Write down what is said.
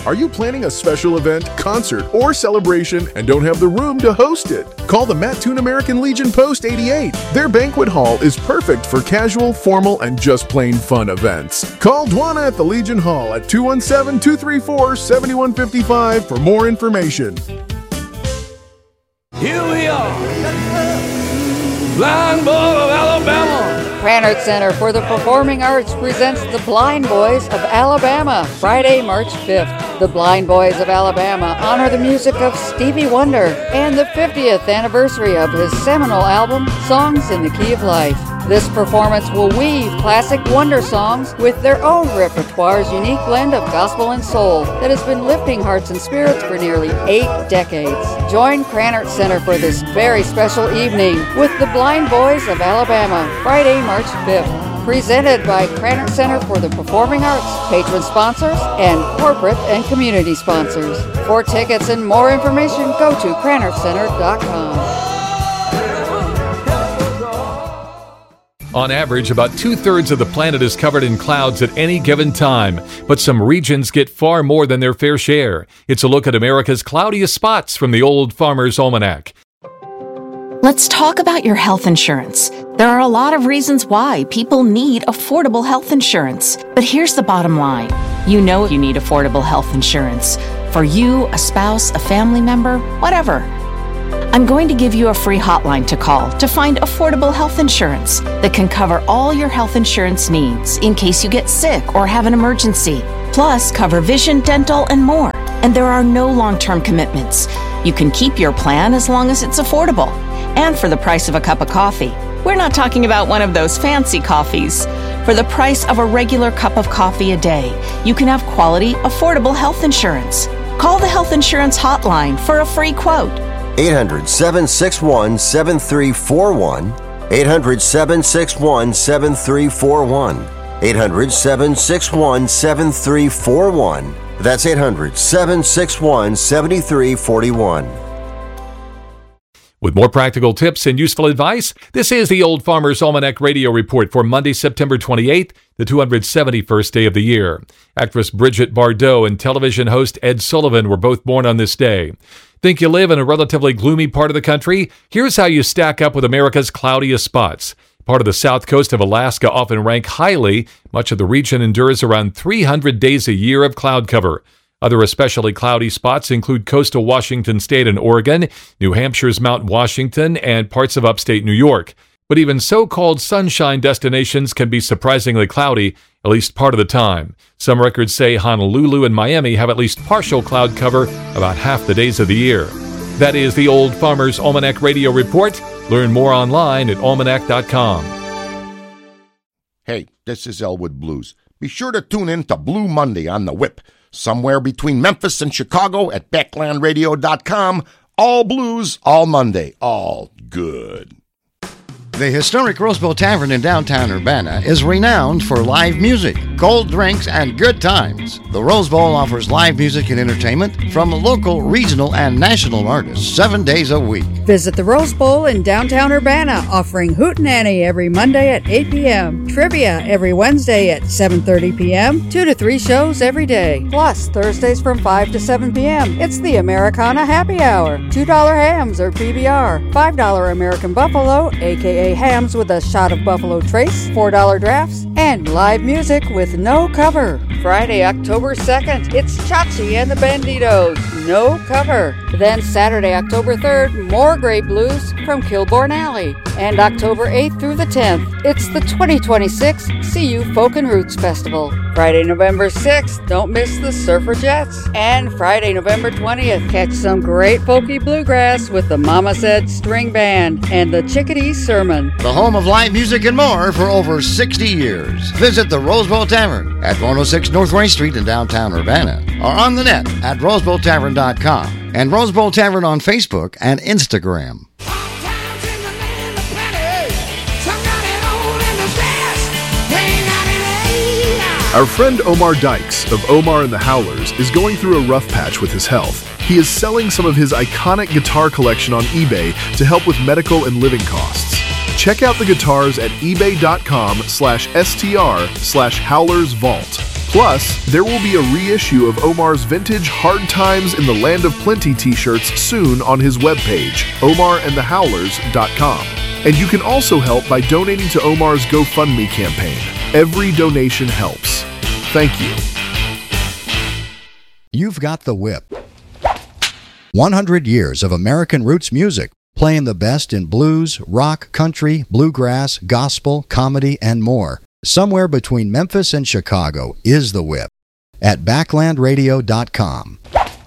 Are you planning a special event, concert, or celebration and don't have the room to host it? Call the Mattoon American Legion Post 88. Their banquet hall is perfect for casual, formal, and just plain fun events. Call Dwana at the Legion Hall at 217-234-7155 for more information. Here we are, Blind Boy of Alabama. Krannert Center for the Performing Arts presents the Blind Boys of Alabama, Friday, March 5th. The Blind Boys of Alabama honor the music of Stevie Wonder and the 50th anniversary of his seminal album, Songs in the Key of Life. This performance will weave classic Wonder songs with their own repertoire's unique blend of gospel and soul that has been lifting hearts and spirits for nearly 8 decades. Join Krannert Center for this very special evening with the Blind Boys of Alabama, Friday, March 5th. Presented by Krannert Center for the Performing Arts, patron sponsors, and corporate and community sponsors. For tickets and more information, go to KrannertCenter.com. On average, about 2/3 of the planet is covered in clouds at any given time, but some regions get far more than their fair share. It's a look at America's cloudiest spots from the Old Farmer's Almanac. Let's talk about your health insurance. There are a lot of reasons why people need affordable health insurance, but here's the bottom line. You know you need affordable health insurance. For you, a spouse, a family member, whatever. I'm going to give you a free hotline to call to find affordable health insurance that can cover all your health insurance needs in case you get sick or have an emergency. Plus, cover vision, dental, and more. And there are no long-term commitments. You can keep your plan as long as it's affordable. And for the price of a cup of coffee. We're not talking about one of those fancy coffees. For the price of a regular cup of coffee a day, you can have quality, affordable health insurance. Call the Health Insurance Hotline for a free quote. 800-761-7341. 800-761-7341. 800-761-7341. That's 800-761-7341. With more practical tips and useful advice, this is the Old Farmer's Almanac Radio Report for Monday, September 28th, the 271st day of the year. Actress Brigitte Bardot and television host Ed Sullivan were both born on this day. Think you live in a relatively gloomy part of the country? Here's how you stack up with America's cloudiest spots. Part of the south coast of Alaska often rank highly. Much of the region endures around 300 days a year of cloud cover. Other especially cloudy spots include coastal Washington state and Oregon, New Hampshire's Mount Washington, and parts of upstate New York. But even so-called sunshine destinations can be surprisingly cloudy, at least part of the time. Some records say Honolulu and Miami have at least partial cloud cover about half the days of the year. That is the Old Farmer's Almanac Radio Report. Learn more online at almanac.com. Hey, this is Elwood Blues. Be sure to tune in to Blue Monday on the Whip, somewhere between Memphis and Chicago at backlandradio.com. All blues, all Monday, all good. The historic Rose Bowl Tavern in downtown Urbana is renowned for live music, cold drinks, and good times. The Rose Bowl offers live music and entertainment from local, regional, and national artists 7 days a week. Visit the Rose Bowl in downtown Urbana, offering Hootenanny every Monday at 8 p.m., trivia every Wednesday at 7:30 p.m., 2 to 3 shows every day, plus Thursdays from 5 to 7 p.m. It's the Americana Happy Hour. $2 hams or PBR, $5 American Buffalo, a.k.a. hams with a shot of Buffalo Trace, $4 drafts, and live music with no cover. Friday, October 2nd, it's Chachi and the Banditos, no cover. Then Saturday, October 3rd, more great blues from Kilbourne Alley. And October 8th through the 10th, it's the 2026 CU Folk and Roots Festival. Friday, November 6th, don't miss the Surfer Jets. And Friday, November 20th, catch some great folky bluegrass with the Mama Said String Band and the Chickadee Sermon. The home of live music and more for over 60 years. Visit the Rose Bowl Tavern at 106 North Rain Street in downtown Urbana, or on the net at rosebowltavern.com and Rose Bowl Tavern on Facebook and Instagram. Our friend Omar Dykes of Omar and the Howlers is going through a rough patch with his health. He is selling some of his iconic guitar collection on eBay to help with medical and living costs. Check out the guitars at ebay.com/str/howlersvault. Plus, there will be a reissue of Omar's vintage Hard Times in the Land of Plenty t-shirts soon on his webpage, omarandthehowlers.com. And you can also help by donating to Omar's GoFundMe campaign. Every donation helps. Thank you. You've got the Whip. 100 years of American roots music, playing the best in blues, rock, country, bluegrass, gospel, comedy, and more. Somewhere between Memphis and Chicago is the Whip at backlandradio.com.